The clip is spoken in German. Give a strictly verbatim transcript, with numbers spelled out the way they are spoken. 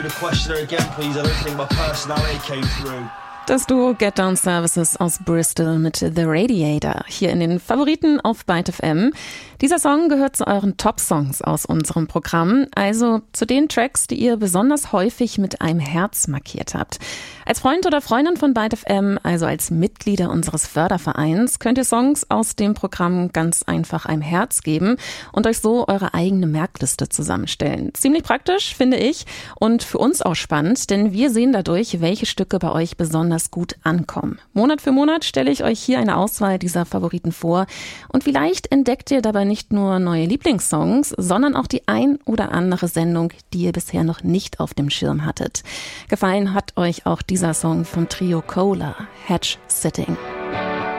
Das Duo Get Down Services aus Bristol mit The Radiator hier in den Favoriten auf Byte F M. Dieser Song gehört zu euren Top-Songs aus unserem Programm, also zu den Tracks, die ihr besonders häufig mit einem Herz markiert habt. Als Freund oder Freundin von Byte F M, also als Mitglieder unseres Fördervereins, könnt ihr Songs aus dem Programm ganz einfach einem Herz geben und euch so eure eigene Merkliste zusammenstellen. Ziemlich praktisch, finde ich, und für uns auch spannend, denn wir sehen dadurch, welche Stücke bei euch besonders gut ankommen. Monat für Monat stelle ich euch hier eine Auswahl dieser Favoriten vor und vielleicht entdeckt ihr dabei nicht nur neue Lieblingssongs, sondern auch die ein oder andere Sendung, die ihr bisher noch nicht auf dem Schirm hattet. Gefallen hat euch auch dieser Song vom Trio Cola, Hedge Sitting.